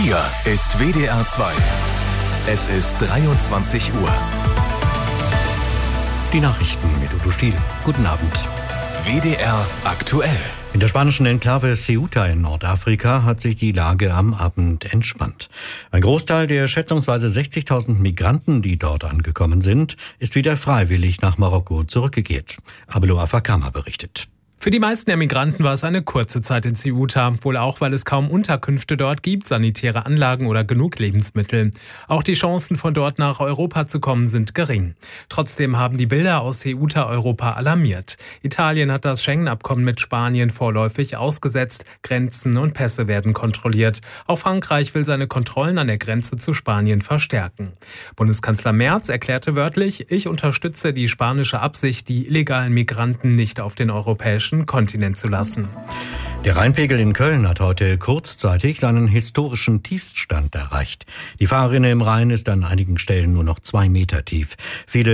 Hier ist WDR 2. Es ist 23 Uhr. Die Nachrichten mit Udo Stiel. Guten Abend. WDR aktuell. In der spanischen Enklave Ceuta in Nordafrika hat sich die Lage am Abend entspannt. Ein Großteil der schätzungsweise 60.000 Migranten, die dort angekommen sind, ist wieder freiwillig nach Marokko zurückgekehrt. Abelo Afakama berichtet. Für die meisten der Migranten war es eine kurze Zeit in Ceuta, wohl auch, weil es kaum Unterkünfte dort gibt, sanitäre Anlagen oder genug Lebensmittel. Auch die Chancen, von dort nach Europa zu kommen, sind gering. Trotzdem haben die Bilder aus Ceuta Europa alarmiert. Italien hat das Schengen-Abkommen mit Spanien vorläufig ausgesetzt, Grenzen und Pässe werden kontrolliert. Auch Frankreich will seine Kontrollen an der Grenze zu Spanien verstärken. Bundeskanzler Merz erklärte wörtlich: Ich unterstütze die spanische Absicht, die illegalen Migranten nicht auf den europäischen Kontinent zu lassen. Der Rheinpegel in Köln hat heute kurzzeitig seinen historischen Tiefststand erreicht. Die Fahrrinne im Rhein ist an einigen Stellen nur noch 2 Meter tief. Viele